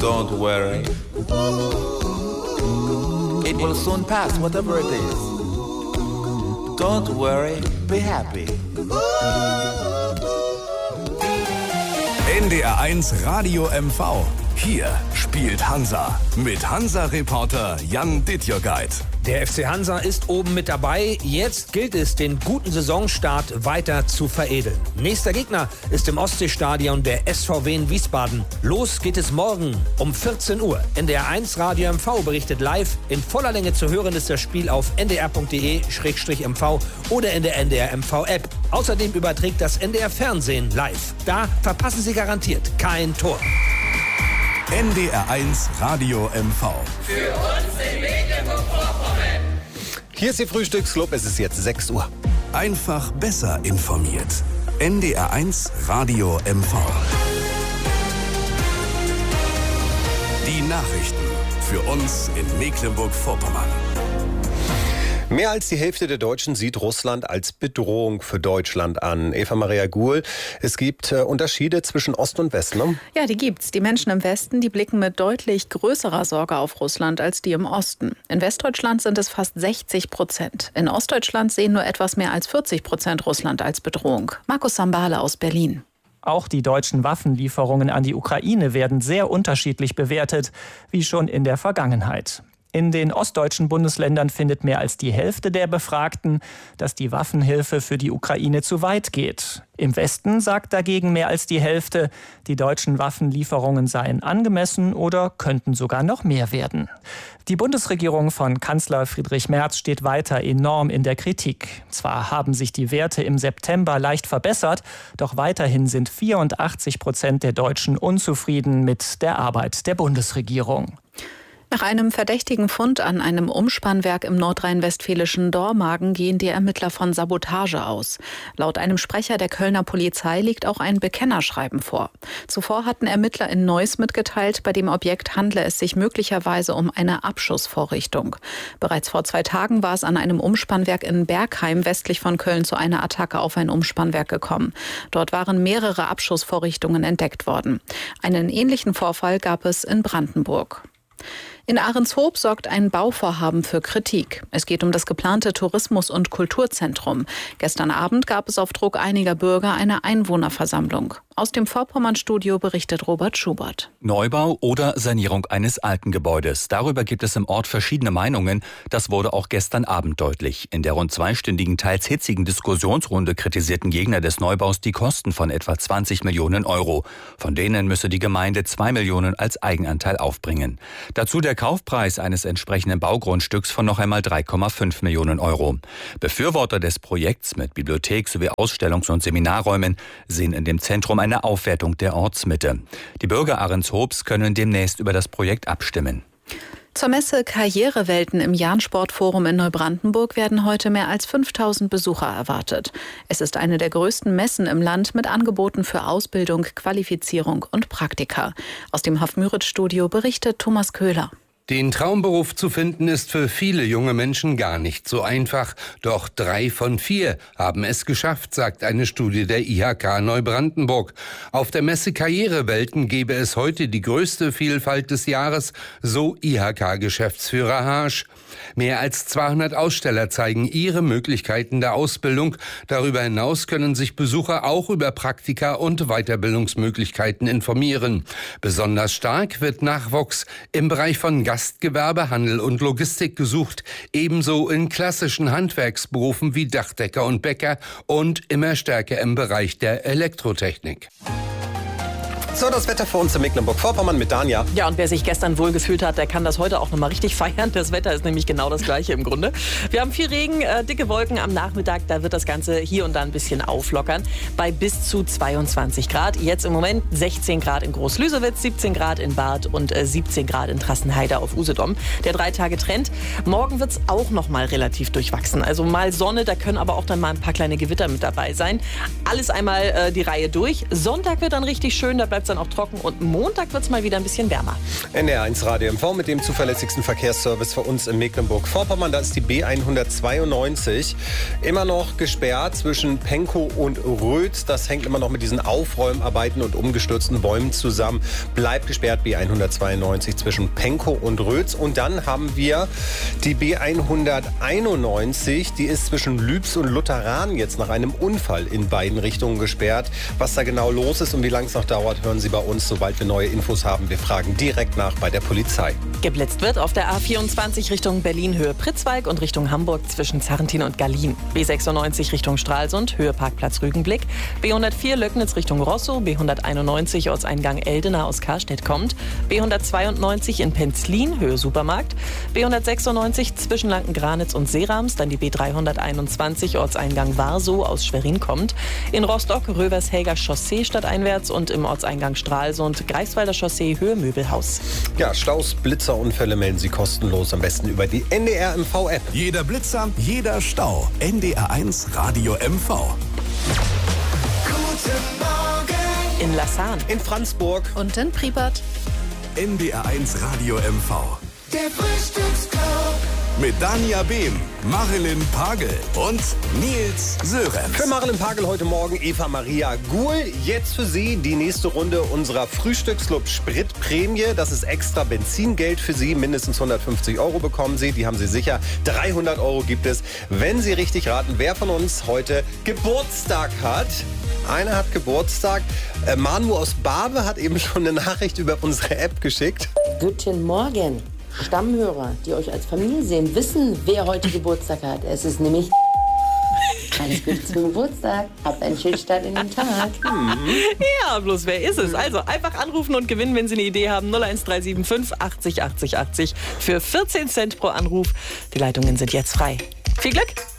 Don't worry. It will soon pass, whatever it is. Don't worry, be happy. NDR 1 Radio MV. Hier spielt Hansa mit Hansa-Reporter Jan Dittjörgeit. Der FC Hansa ist oben mit dabei. Jetzt gilt es, den guten Saisonstart weiter zu veredeln. Nächster Gegner ist im Ostseestadion der SVW in Wiesbaden. Los geht es morgen um 14 Uhr. NDR 1 Radio MV berichtet live. In voller Länge zu hören ist das Spiel auf ndr.de/mv oder in der NDR MV App. Außerdem überträgt das NDR Fernsehen live. Da verpassen Sie garantiert kein Tor. NDR 1 Radio MV. Für uns in Mecklenburg-Vorpommern. Hier ist Ihr Frühstücksclub, es ist jetzt 6 Uhr. Einfach besser informiert. NDR 1 Radio MV. Die Nachrichten für uns in Mecklenburg-Vorpommern. Mehr als die Hälfte der Deutschen sieht Russland als Bedrohung für Deutschland an. Eva-Maria Guhl, es gibt Unterschiede zwischen Ost und West, ne? Ja, die gibt's. Die Menschen im Westen, die blicken mit deutlich größerer Sorge auf Russland als die im Osten. In Westdeutschland sind es fast 60%. In Ostdeutschland sehen nur etwas mehr als 40% Russland als Bedrohung. Markus Sambale aus Berlin. Auch die deutschen Waffenlieferungen an die Ukraine werden sehr unterschiedlich bewertet, wie schon in der Vergangenheit. In den ostdeutschen Bundesländern findet mehr als die Hälfte der Befragten, dass die Waffenhilfe für die Ukraine zu weit geht. Im Westen sagt dagegen mehr als die Hälfte, die deutschen Waffenlieferungen seien angemessen oder könnten sogar noch mehr werden. Die Bundesregierung von Kanzler Friedrich Merz steht weiter enorm in der Kritik. Zwar haben sich die Werte im September leicht verbessert, doch weiterhin sind 84% der Deutschen unzufrieden mit der Arbeit der Bundesregierung. Nach einem verdächtigen Fund an einem Umspannwerk im nordrhein-westfälischen Dormagen gehen die Ermittler von Sabotage aus. Laut einem Sprecher der Kölner Polizei liegt auch ein Bekennerschreiben vor. Zuvor hatten Ermittler in Neuss mitgeteilt, bei dem Objekt handle es sich möglicherweise um eine Abschussvorrichtung. Bereits vor 2 Tagen war es an einem Umspannwerk in Bergheim westlich von Köln zu einer Attacke auf ein Umspannwerk gekommen. Dort waren mehrere Abschussvorrichtungen entdeckt worden. Einen ähnlichen Vorfall gab es in Brandenburg. In Ahrenshoop sorgt ein Bauvorhaben für Kritik. Es geht um das geplante Tourismus- und Kulturzentrum. Gestern Abend gab es auf Druck einiger Bürger eine Einwohnerversammlung. Aus dem Vorpommern-Studio berichtet Robert Schubert. Neubau oder Sanierung eines alten Gebäudes. Darüber gibt es im Ort verschiedene Meinungen. Das wurde auch gestern Abend deutlich. In der rund 2-stündigen, teils hitzigen Diskussionsrunde kritisierten Gegner des Neubaus die Kosten von etwa 20 Millionen Euro. Von denen müsse die Gemeinde 2 Millionen als Eigenanteil aufbringen. Dazu der Kaufpreis eines entsprechenden Baugrundstücks von noch einmal 3,5 Millionen Euro. Befürworter des Projekts mit Bibliothek sowie Ausstellungs- und Seminarräumen sehen in dem Zentrum eine Aufwertung der Ortsmitte. Die Bürger Ahrenshoofs können demnächst über das Projekt abstimmen. Zur Messe Karrierewelten im Jahn-Sportforum in Neubrandenburg werden heute mehr als 5000 Besucher erwartet. Es ist eine der größten Messen im Land mit Angeboten für Ausbildung, Qualifizierung und Praktika. Aus dem Haff-Müritz-Studio berichtet Thomas Köhler. Den Traumberuf zu finden ist für viele junge Menschen gar nicht so einfach. Doch 3 von 4 haben es geschafft, sagt eine Studie der IHK Neubrandenburg. Auf der Messe Karrierewelten gebe es heute die größte Vielfalt des Jahres, so IHK-Geschäftsführer Harsch. Mehr als 200 Aussteller zeigen ihre Möglichkeiten der Ausbildung. Darüber hinaus können sich Besucher auch über Praktika und Weiterbildungsmöglichkeiten informieren. Besonders stark wird Nachwuchs im Bereich von Gastgewerbe, Handel und Logistik gesucht, ebenso in klassischen Handwerksberufen wie Dachdecker und Bäcker und immer stärker im Bereich der Elektrotechnik. So, das Wetter für uns in Mecklenburg-Vorpommern mit Danja. Ja, und wer sich gestern wohlgefühlt hat, der kann das heute auch nochmal richtig feiern. Das Wetter ist nämlich genau das gleiche im Grunde. Wir haben viel Regen, dicke Wolken am Nachmittag. Da wird das Ganze hier und da ein bisschen auflockern. Bei bis zu 22 Grad. Jetzt im Moment 16 Grad in Groß-Lüsewitz, 17 Grad in Barth und 17 Grad in Trassenheide auf Usedom. Der 3-Tage-Trend. Morgen wird es auch nochmal relativ durchwachsen. Also mal Sonne, da können aber auch dann mal ein paar kleine Gewitter mit dabei sein. Alles einmal die Reihe durch. Sonntag wird dann richtig schön. Da bleibt es dann auch trocken und Montag wird es mal wieder ein bisschen wärmer. NDR1 Radio MV mit dem zuverlässigsten Verkehrsservice für uns in Mecklenburg-Vorpommern. Da ist die B192 immer noch gesperrt zwischen Pankow und Röth. Das hängt immer noch mit diesen Aufräumarbeiten und umgestürzten Bäumen zusammen. Bleibt gesperrt B192 zwischen Pankow und Röth. Und dann haben wir die B191. Die ist zwischen Lübs und Lutheran jetzt nach einem Unfall in beiden Richtungen gesperrt. Was da genau los ist und wie lange es noch dauert, hören Sie bei uns, sobald wir neue Infos haben. Wir fragen direkt nach bei der Polizei. Geblitzt wird auf der A24 Richtung Berlin Höhe Pritzwalk und Richtung Hamburg zwischen Zarrentin und Gallien. B96 Richtung Stralsund, Höhe Parkplatz Rügenblick. B104 Löcknitz Richtung Rosso. B191 Ortseingang Eldena aus Karstedt kommt. B192 in Penzlin, Höhe Supermarkt. B196 zwischen Lanken-Granitz und Seerams. Dann die B321 Ortseingang Warsow aus Schwerin kommt. In Rostock Rövershelger Chaussee stadteinwärts und im Ortseingang Stralsund Greifswalder Chaussee Höhe Möbelhaus. Ja, Staus, Blitzerunfälle melden Sie kostenlos, am besten über die NDR MV-App. Jeder Blitzer, jeder Stau. NDR1 Radio MV. Guten Morgen. In Lassan. In Franzburg. Und in Pribert. NDR1 Radio MV. Der Frühstücksclub. Mit Dania Behm, Marilyn Pagel und Nils Sörenz. Für Marilyn Pagel heute Morgen Eva Maria Guhl. Jetzt für Sie die nächste Runde unserer Frühstücksclub Spritprämie. Das ist extra Benzingeld für Sie. Mindestens 150 € bekommen Sie. Die haben Sie sicher. 300 € gibt es, wenn Sie richtig raten, wer von uns heute Geburtstag hat. Einer hat Geburtstag. Manu aus Barbe hat eben schon eine Nachricht über unsere App geschickt. Guten Morgen. Stammhörer, die euch als Familie sehen, wissen, wer heute Geburtstag hat. Es ist nämlich alles Gute zum Geburtstag. Habt einen schönen Start in den Tag. Ja, bloß wer ist es? Also einfach anrufen und gewinnen, wenn Sie eine Idee haben. 01375 80 80 80 für 14 Cent pro Anruf. Die Leitungen sind jetzt frei. Viel Glück!